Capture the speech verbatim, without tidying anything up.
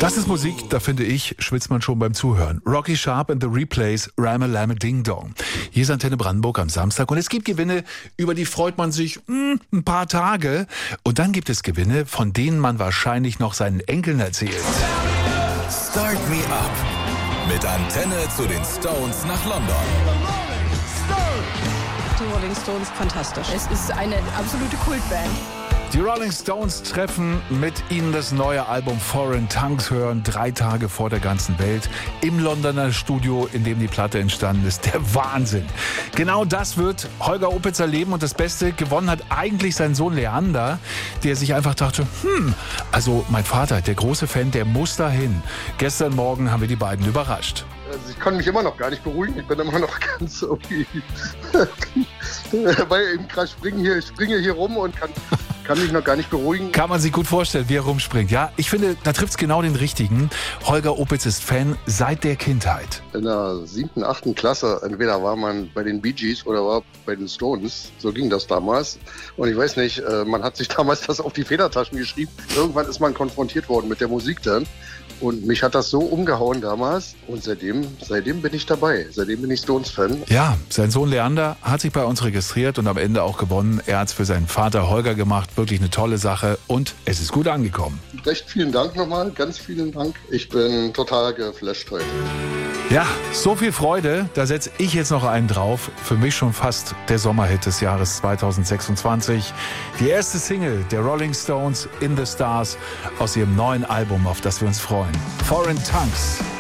Das ist Musik, da finde ich, schwitzt man schon beim Zuhören. Rocky Sharp and the Replays, Rama Lama Ding Dong. Hier ist Antenne Brandenburg am Samstag und es gibt Gewinne, über die freut man sich mh, ein paar Tage. Und dann gibt es Gewinne, von denen man wahrscheinlich noch seinen Enkeln erzählt. Start Me Up mit Antenne zu den Stones nach London. Die Rolling Stones, fantastisch. Es ist eine absolute Kultband. Die Rolling Stones treffen, mit ihnen das neue Album Foreign Tongues hören, drei Tage vor der ganzen Welt, im Londoner Studio, in dem die Platte entstanden ist. Der Wahnsinn. Genau das wird Holger Opitz erleben und das Beste, gewonnen hat eigentlich sein Sohn Leander, der sich einfach dachte, hm, also mein Vater, der große Fan, der muss dahin. Gestern Morgen haben wir die beiden überrascht. Also ich kann mich immer noch gar nicht beruhigen, ich bin immer noch ganz okay. Weil ich gerade springe hier, ich springe hier rum und kann, kann mich noch gar nicht beruhigen. Kann man sich gut vorstellen, wie er rumspringt. Ja, ich finde, da trifft es genau den Richtigen. Holger Opitz ist Fan seit der Kindheit. In der siebten, achten Klasse, entweder war man bei den Bee Gees oder war bei den Stones. So ging das damals. Und ich weiß nicht, man hat sich damals das auf die Federtaschen geschrieben. Irgendwann ist man konfrontiert worden mit der Musik dann. Und mich hat das so umgehauen damals. Und seitdem, seitdem bin ich dabei. Seitdem bin ich Stones-Fan. Ja, sein Sohn Leander hat sich bei uns registriert und am Ende auch gewonnen. Er hat es für seinen Vater Holger gemacht. Wirklich eine tolle Sache. Und es ist gut angekommen. Recht vielen Dank nochmal. Ganz vielen Dank. Ich bin total geflasht heute. Ja, so viel Freude. Da setze ich jetzt noch einen drauf. Für mich schon fast der Sommerhit des Jahres zweitausendsechsundzwanzig. Die erste Single der Rolling Stones, In the Stars, aus ihrem neuen Album, auf das wir uns freuen. Foreign Tongues.